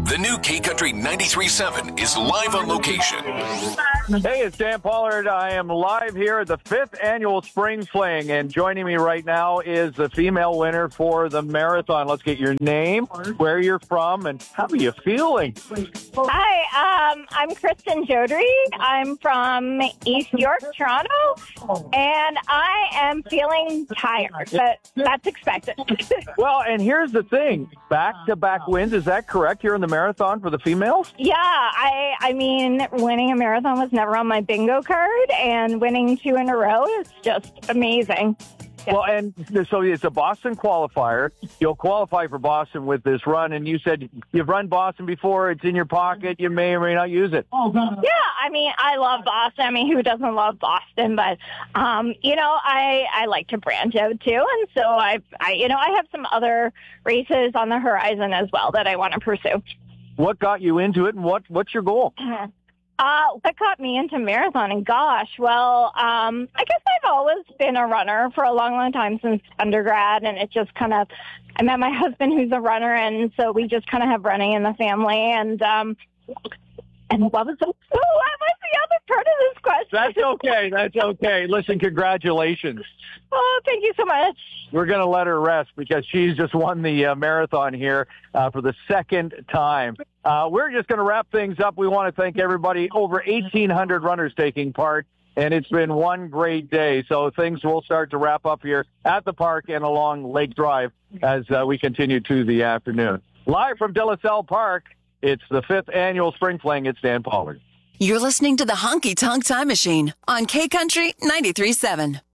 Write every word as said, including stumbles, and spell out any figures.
The new K Country ninety-three point seven is live on location. Hey, it's Dan Pollard. I am live here at the fifth annual Spring Fling, and joining me right now is the female winner for the marathon. Let's get your name, where you're from, and how are you feeling? Hi, um, I'm Kristen Jodry. I'm from East York, Toronto, and I am feeling tired, but that's expected. Well, and here's the thing. Back-to-back wins, is that correct here in the marathon for the females? Yeah, I, I mean, winning a marathon was never on my bingo card, and winning two in a row is just amazing. Yeah. Well, and so it's a Boston qualifier. You'll qualify for Boston with this run, and you said you've run Boston before. It's in your pocket. You may or may not use it. Yeah, I mean, I love Boston. I mean, who doesn't love Boston? But, um, you know, I, I like to branch out, too. And so, I, I, you know, I have some other races on the horizon as well that I want to pursue. What got you into it, and what what's your goal? Uh, what got me into marathoning? Gosh, well, um, I guess I've always been a runner for a long, long time since undergrad, and it just kind of, I met my husband who's a runner, and so we just kind of have running in the family, and, um, and what was the, oh, what was the other part of this question? That's okay, that's okay. Listen, congratulations. Oh, thank you so much. We're going to let her rest because she's just won the uh, marathon here uh, for the second time. Uh, we're just going to wrap things up. We want to thank everybody, over eighteen hundred runners taking part, and it's been one great day. So things will start to wrap up here at the park and along Lake Drive as uh, we continue to the afternoon. Live from De La Salle Park, it's the fifth annual Spring Fling. It's Dan Pollard. You're listening to the Honky Tonk Time Machine on K Country ninety-three point seven.